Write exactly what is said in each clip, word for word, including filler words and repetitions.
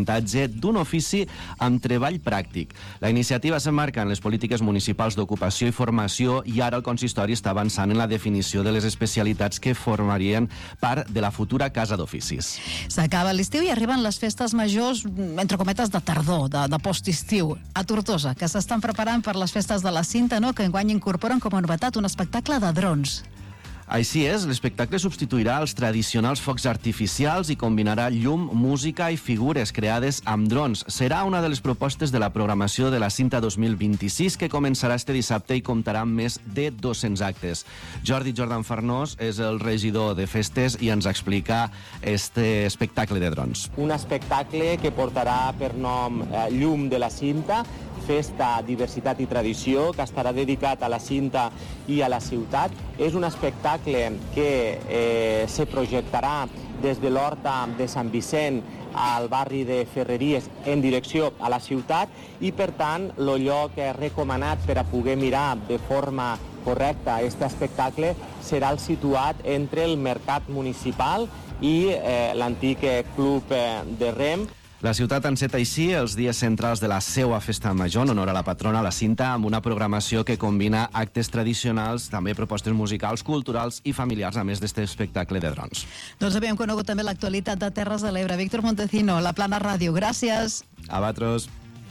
l'aprenentatge d'un ofici amb treball pràctic. La iniciativa s'emmarca en les polítiques municipals d'ocupació i formació i ara el consistori està avançant en la definició de les especialitats que formarien part de la futura casa d'oficis. S'acaba l'estiu i arriben les festes majors, entre cometes, de tardor, de, de post-estiu, a Tortosa, que s'estan preparant per les festes de la Cinta, no?, que enguany incorporen com a novetat un espectacle de drons. Així és, l'espectacle substituirà els tradicionals focs artificials i combinarà llum, música i figures creades amb drons. Serà una de les propostes de la programació de la Cinta dos mil vint-i-sis que començarà este dissabte i comptarà amb més de dos-cents actes. Jordi Jordan Farnós és el regidor de festes i ens explica este espectacle de drons. Un espectacle que portarà per nom eh, Llum de la Cinta, Festa, Diversitat i Tradició, que estarà dedicat a la Cinta i a la ciutat. És un espectacle que eh, se projectarà des de l'Horta de Sant Vicent al barri de Ferreries en direcció a la ciutat i, per tant, el lloc recomanat per a poder mirar de forma correcta aquest espectacle serà el situat entre el Mercat Municipal i eh, l'antic Club de Rem. La ciutat enceta així els dies centrals de la seua festa major en honor a la patrona, la Cinta, amb una programació que combina actes tradicionals, també propostes musicals, culturals i familiars, a més d'este espectacle de drons. Doncs havíem conegut també l'actualitat de Terres de l'Ebre. Víctor Montecino, La Plana Ràdio, gràcies. A vosaltres.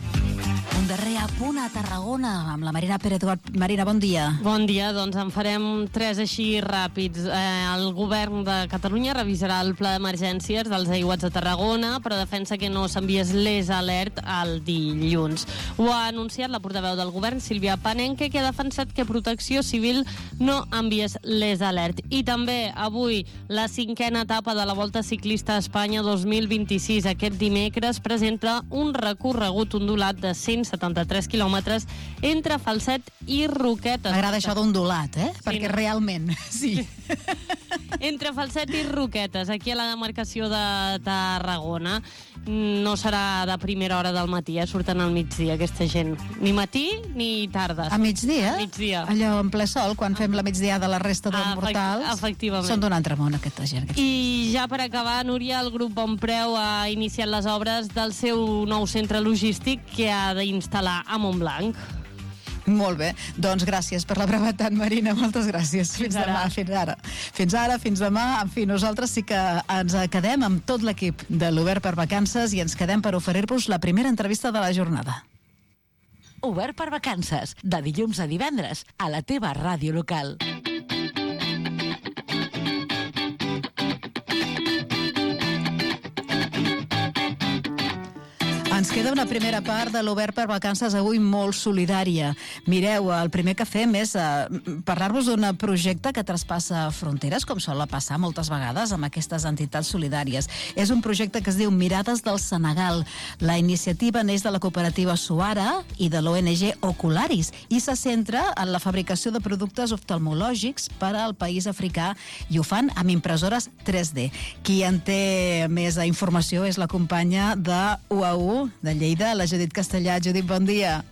Un darrer apunt a Tarragona amb la Marina Pérez. Marina, bon dia. Bon dia, doncs en farem tres així ràpids. Eh, el govern de Catalunya revisarà el pla d'emergències dels aiguats de Tarragona, però defensa que no s'enviés l'E S Alert el dilluns. Ho ha anunciat la portaveu del govern, Sílvia Panenque, que ha defensat que Protecció Civil no enviés l'E S Alert. I també avui la cinquena etapa de la Volta Ciclista a Espanya dos mil vint-i-sis. Aquest dimecres presenta un recorregut ondulat de cent setanta-tres quilòmetres entre Falset i Roquetes. M'agrada això d'ondulat, eh? Sí, Perquè no? realment, sí. Entre Falset i Roquetes, aquí a la demarcació de Tarragona. No serà de primera hora del matí, eh? Surten al migdia aquesta gent. Ni matí ni tardes. A migdia? A migdia. Allò en ple sol, quan fem la migdia de la resta de Efect- mortals. efectivament. Són d'un altre món, aquesta gent. I ja per acabar, Núria, el grup Bonpreu ha iniciat les obres del seu nou centre logístic que ha d'instal·lar a Montblanc. Molt bé, doncs gràcies per la brevetat, Marina, moltes gràcies. Fins, Fins ara. demà, fins ara. Fins ara, fins demà. En fi, nosaltres sí que ens quedem amb tot l'equip de l'Obert per Vacances i ens quedem per oferir-vos la primera entrevista de la jornada. Obert per Vacances, de dilluns a divendres, a la teva ràdio local. Ens queda una primera part de l'Obert per Vacances avui molt solidària. Mireu, el primer que fem és eh, parlar-vos d'un projecte que traspassa fronteres, com sol passar moltes vegades amb aquestes entitats solidàries. És un projecte que es diu Mirades del Senegal. La iniciativa neix de la cooperativa Suara i de l'O N G Ocularis i se centra en la fabricació de productes oftalmològics per al país africà i ho fan amb impressores tres D. Qui en té més informació és la companya de U A U de Lleida, la Judit Castellà. Judit, bon dia.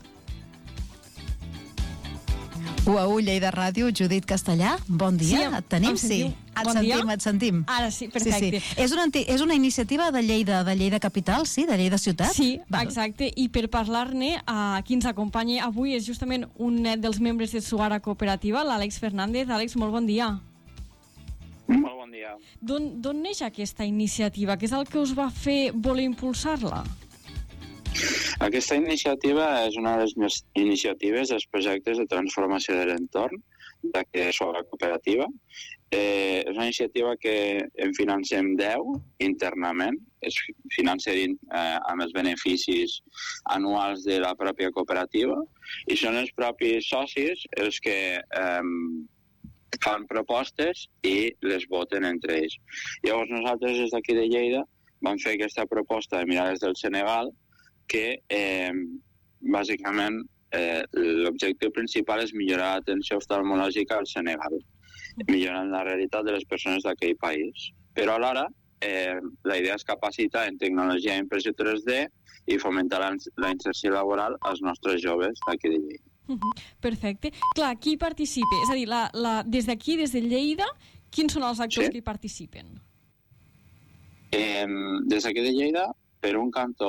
U A U Lleida Ràdio, Judit Castellà, bon dia. Sí, et tenim? em sentiu? Sí. Et Bon sentim, dia. et sentim. Ara sí, perfecte. Sí, sí. És, una, anti- és una iniciativa de Lleida, de Lleida Capital, sí? De Lleida Ciutat? Sí, Val. exacte. I per parlar-ne, uh, qui ens acompanya avui és justament un net dels membres de Suara Cooperativa, l'Àlex Fernández. Àlex, molt bon dia. Molt bon dia. D'on d'on neix aquesta iniciativa? Què és el que us va fer voler impulsar-la? Aquesta iniciativa és una de les més iniciatives dels projectes de transformació de l'entorn de Suara Cooperativa. Eh, és una iniciativa que en financem deu internament, es financen eh, amb els beneficis anuals de la pròpia cooperativa i són els propis socis els que eh, fan propostes i les voten entre ells. Llavors nosaltres des d'aquí de Lleida vam fer aquesta proposta de Mirades del Senegal que eh, bàsicament eh, l'objectiu principal és millorar l'atenció oftalmològica al Senegal, millorant la realitat de les persones d'aquell país. Però alhora eh, la idea és capacitar en tecnologia d'impressió tres D i fomentar la, la inserció laboral als nostres joves d'aquí de Lleida. Uh-huh. Perfecte. Clar, qui participa? És a dir, la, la, des d'aquí, des de Lleida, quins són els actors Sí. que hi participen? Eh, des d'aquí de Lleida, per un cantó,